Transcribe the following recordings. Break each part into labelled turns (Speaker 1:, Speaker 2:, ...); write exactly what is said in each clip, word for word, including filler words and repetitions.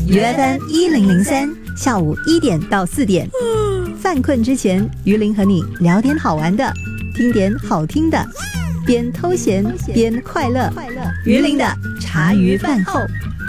Speaker 1: U F M 一零零三下午一点到四点，犯困之前，于林和你聊点好玩的，听点好听的，边偷闲边快乐。于林的茶余饭后。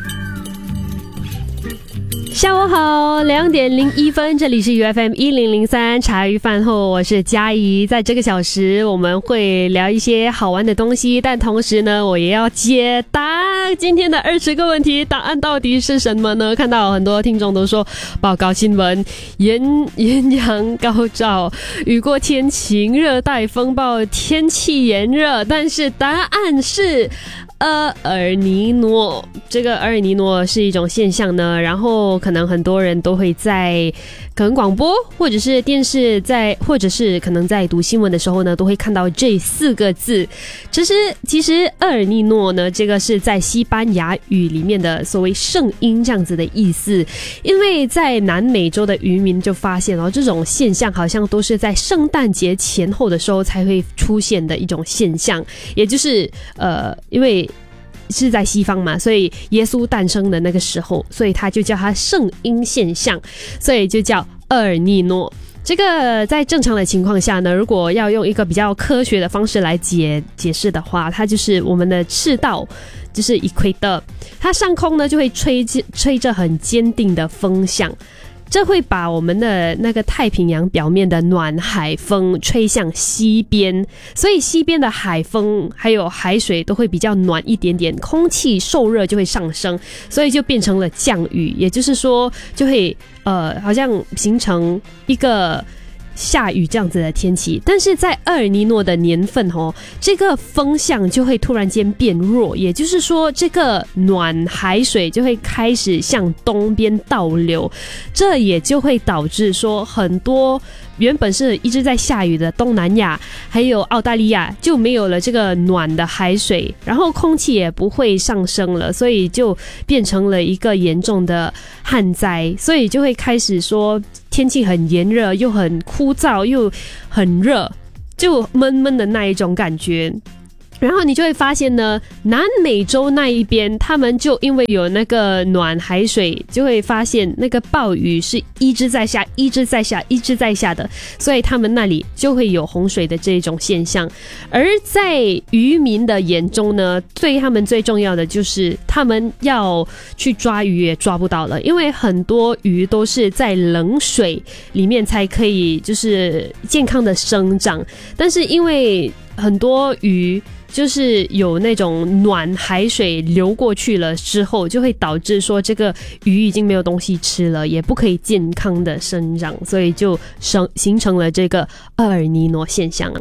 Speaker 2: 下午好，两点零一分，这里是 U F M 一零零三茶余饭后，我是嘉怡。在这个小时，我们会聊一些好玩的东西，但同时呢，我也要解答今天的二十个问题，答案到底是什么呢？看到很多听众都说，报告新闻，艳艳阳高照，雨过天晴，热带风暴，天气炎热，但是答案是。呃，尔尼诺，这个尔尼诺是一种现象呢，然后可能很多人都会在可能广播或者是电视在，或者是可能在读新闻的时候呢，都会看到这四个字。其实，其实厄尔尼诺呢，这个是在西班牙语里面的所谓圣婴这样子的意思，因为在南美洲的渔民就发现哦，这种现象好像都是在圣诞节前后的时候才会出现的一种现象，也就是呃，因为。是在西方嘛，所以耶稣诞生的那个时候，所以他就叫它圣婴现象，所以就叫厄尔尼诺。这个在正常的情况下呢，如果要用一个比较科学的方式来解解释的话，它就是我们的赤道，就是 equator， 它上空呢就会吹吹着很坚定的风向。这会把我们的那个太平洋表面的暖海风吹向西边，所以西边的海风还有海水都会比较暖一点点，空气受热就会上升，所以就变成了降雨，也就是说就会呃好像形成一个下雨这样子的天气。但是在厄尔尼诺的年份哦，这个风向就会突然间变弱，也就是说这个暖海水就会开始向东边倒流，这也就会导致说很多原本是一直在下雨的东南亚还有澳大利亚就没有了这个暖的海水，然后空气也不会上升了，所以就变成了一个严重的旱灾，所以就会开始说天气很炎热，又很枯燥，又很热，就闷闷的那一种感觉。然后你就会发现呢，南美洲那一边他们就因为有那个暖海水，就会发现那个暴雨是一直在下一直在下一直在下的，所以他们那里就会有洪水的这种现象。而在渔民的眼中呢，对他们最重要的就是他们要去抓鱼也抓不到了，因为很多鱼都是在冷水里面才可以就是健康的生长，但是因为很多鱼就是有那种暖海水流过去了之后，就会导致说这个鱼已经没有东西吃了，也不可以健康的生长，所以就生形成了这个厄尔尼诺现象。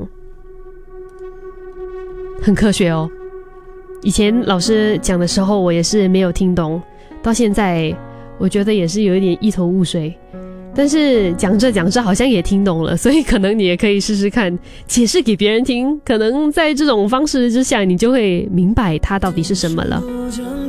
Speaker 2: 很科学哦，以前老师讲的时候我也是没有听懂，到现在我觉得也是有一点一头雾水，但是讲着讲着好像也听懂了，所以可能你也可以试试看解释给别人听，可能在这种方式之下你就会明白它到底是什么了。